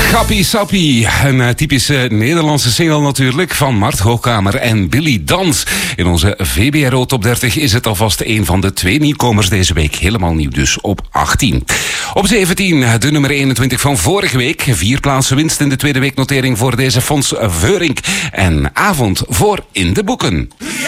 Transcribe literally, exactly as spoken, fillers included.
Gappie Sappie, een uh, typische Nederlandse single natuurlijk van Mart Hoogkamer en Billy Dans. In onze V B R O Top dertig is het alvast een van de twee nieuwkomers deze week. Helemaal nieuw dus op achttien. Op zeventien de nummer eenentwintig van vorige week. Vier plaatsen winst in de tweede weeknotering voor deze Fons Veurink. En avond voor In de Boeken.